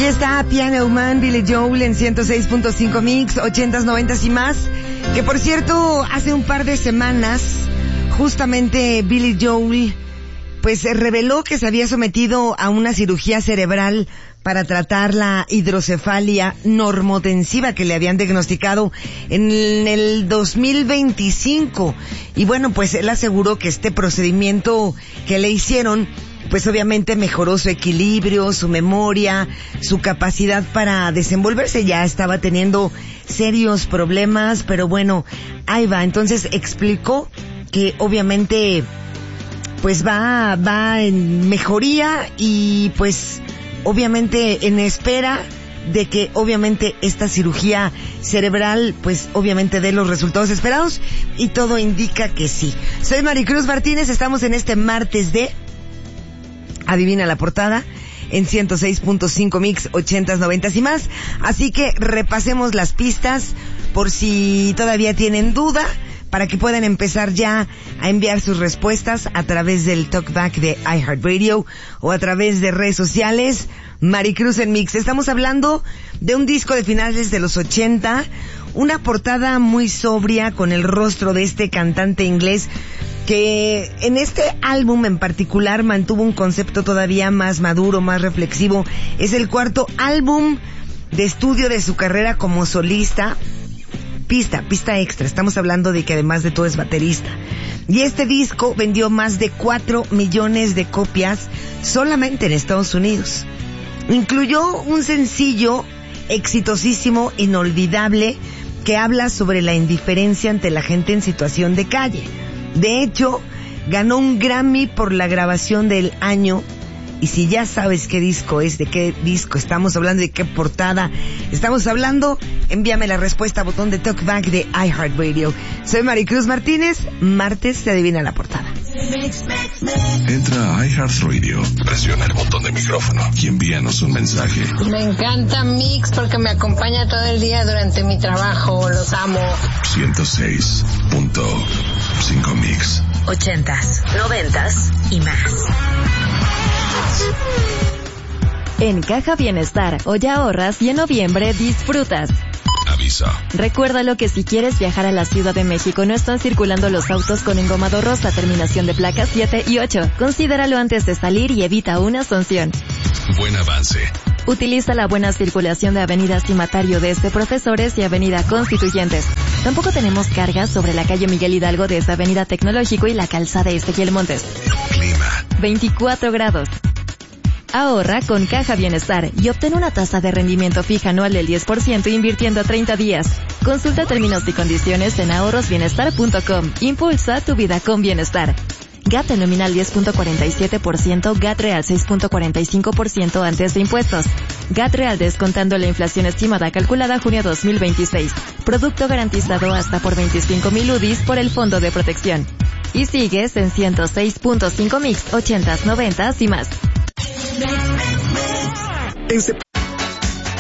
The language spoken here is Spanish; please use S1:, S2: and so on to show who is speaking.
S1: Aquí está Piano Man, Billy Joel en 106.5 Mix, 80s, 90s y más. Que por cierto, hace un par de semanas, justamente Billy Joel, pues reveló que se había sometido a una cirugía cerebral para tratar la hidrocefalia normotensiva que le habían diagnosticado en el 2025. Y bueno, pues él aseguró que este procedimiento que le hicieron, pues obviamente mejoró su equilibrio, su memoria, su capacidad para desenvolverse. Ya estaba teniendo serios problemas, pero bueno, ahí va. Entonces explicó que obviamente pues va en mejoría y pues obviamente en espera de que obviamente esta cirugía cerebral pues obviamente dé los resultados esperados, y todo indica que sí. Soy Maricruz Martínez, estamos en este martes de Adivina la Portada en 106.5 Mix, 80s, 90s y más. Así que repasemos las pistas por si todavía tienen duda, para que puedan empezar ya a enviar sus respuestas a través del Talkback de iHeartRadio o a través de redes sociales. Maricruz en Mix. Estamos hablando de un disco de finales de los 80, una portada muy sobria con el rostro de este cantante inglés que en este álbum en particular mantuvo un concepto todavía más maduro, más reflexivo. Es el cuarto álbum de estudio de su carrera como solista. Pista extra, estamos hablando de que además de todo es baterista. Y este disco vendió más de 4 millones de copias solamente en Estados Unidos. Incluyó un sencillo exitosísimo, inolvidable, que habla sobre la indiferencia ante la gente en situación de calle. De hecho, ganó un Grammy por la grabación del año. Y si ya sabes qué disco es, de qué disco estamos hablando, de qué portada estamos hablando, envíame la respuesta a botón de Talkback de iHeartRadio. Soy Maricruz Martínez, martes te Adivina la Portada.
S2: Entra a iHeartRadio, presiona el botón de micrófono y envíanos un mensaje.
S3: Me encanta Mix porque me acompaña todo el día durante mi trabajo, los amo.
S2: 106.5 Mix.
S4: 80s, 90s y más.
S5: En Caja Bienestar, hoy ahorras y en noviembre disfrutas.
S2: Aviso.
S5: Recuérdalo que si quieres viajar a la Ciudad de México no están circulando los autos con engomado rosa, terminación de placas 7 y 8. Considéralo antes de salir y evita una sanción.
S2: Buen avance.
S5: Utiliza la buena circulación de Avenida Cimatario desde Profesores y Avenida Constituyentes. Tampoco tenemos cargas sobre la calle Miguel Hidalgo desde Avenida Tecnológico y la calzada Ezequiel Montes.
S2: Clima.
S5: 24 grados. Ahorra con Caja Bienestar y obtén una tasa de rendimiento fija anual del 10% invirtiendo a 30 días. Consulta términos y condiciones en ahorrosbienestar.com. Impulsa tu vida con bienestar. GAT nominal 10.47%, GAT real 6.45% antes de impuestos. GAT real descontando la inflación estimada calculada junio 2026. Producto garantizado hasta por 25,000 UDIs por el Fondo de Protección. Y sigues en 106.5 Mix, 80s, 90s y más.